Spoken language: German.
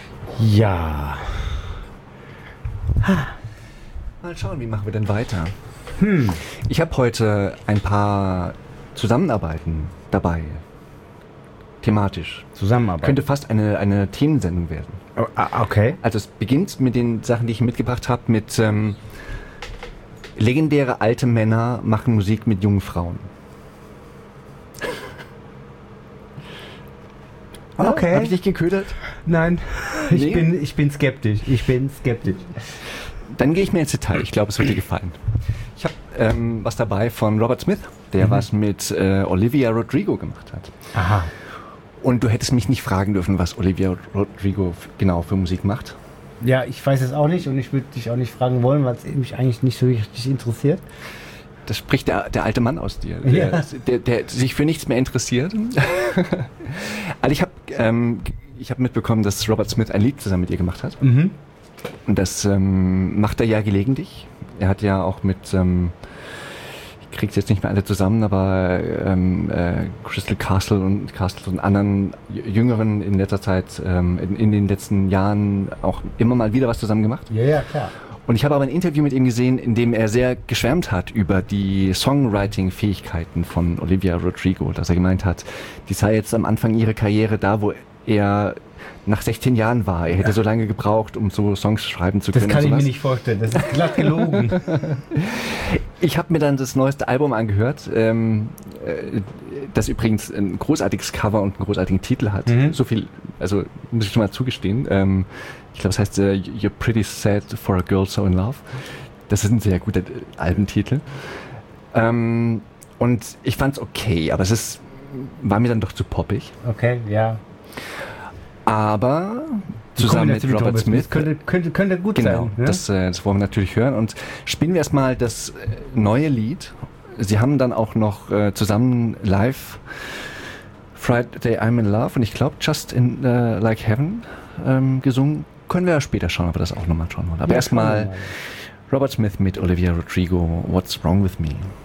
Ja. Mal schauen, wie machen wir denn weiter? Ich habe heute ein paar Zusammenarbeiten dabei. Thematisch. Zusammenarbeit. Könnte fast eine Themensendung werden. Oh, okay. Also es beginnt mit den Sachen, die ich mitgebracht habe, mit legendäre alte Männer machen Musik mit jungen Frauen. Okay. Habe ich dich geködert? Nein, Nee? ich bin skeptisch. Dann gehe ich mir ins Detail. Ich glaube, es wird dir gefallen. Ich habe was dabei von Robert Smith, der was mit Olivia Rodrigo gemacht hat. Aha. Und du hättest mich nicht fragen dürfen, was Olivia Rodrigo genau für Musik macht. Ja, ich weiß es auch nicht und ich würde dich auch nicht fragen wollen, weil es mich eigentlich nicht so richtig interessiert. Das spricht der alte Mann aus dir, Ja. der sich für nichts mehr interessiert. Also ich hab mitbekommen, dass Robert Smith ein Lied zusammen mit ihr gemacht hat. Mhm. Und das macht er ja gelegentlich. Er hat ja auch mit, ich krieg's jetzt nicht mehr alle zusammen, aber Crystal Castle und anderen Jüngeren in letzter Zeit, in den letzten Jahren auch immer mal wieder was zusammen gemacht. Ja, klar. Und ich habe aber ein Interview mit ihm gesehen, in dem er sehr geschwärmt hat über die Songwriting-Fähigkeiten von Olivia Rodrigo, dass er gemeint hat, die sei jetzt am Anfang ihrer Karriere da, wo er nach 16 Jahren war. Er hätte so lange gebraucht, um so Songs schreiben zu können. Das kann ich und mir sowas. nicht vorstellen. Das ist glatt gelogen. Ich habe mir dann das neueste Album angehört, das übrigens ein großartiges Cover und einen großartigen Titel hat. So viel, also muss ich schon mal zugestehen. Ich glaube, es heißt You're Pretty Sad for a Girl So in Love. Das ist ein sehr guter Albentitel. Und ich fand es okay, aber war mir dann doch zu poppig. Okay, ja. Aber zusammen mit Robert Smith könnte gut genau, sein. Ne? das wollen wir natürlich hören. Und spielen wir erstmal das neue Lied. Sie haben dann auch noch zusammen live Friday I'm in Love und ich glaube Just in Like Heaven gesungen. Können wir ja später schauen, ob wir das auch nochmal schauen wollen. Aber Ja, erstmal schauen wir mal. Robert Smith mit Olivia Rodrigo, What's Wrong With Me?